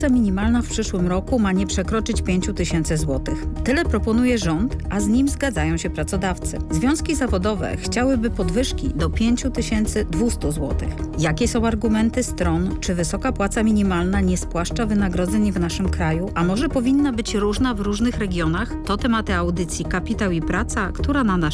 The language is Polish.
Płaca minimalna w przyszłym roku ma nie przekroczyć 5 000 złotych. Tyle proponuje rząd, a z nim zgadzają się pracodawcy. Związki zawodowe chciałyby podwyżki do 5200 złotych. Jakie są argumenty stron? Czy wysoka płaca minimalna nie spłaszcza wynagrodzeń w naszym kraju? A może powinna być różna w różnych regionach? To tematy audycji Kapitał i Praca, która na nasz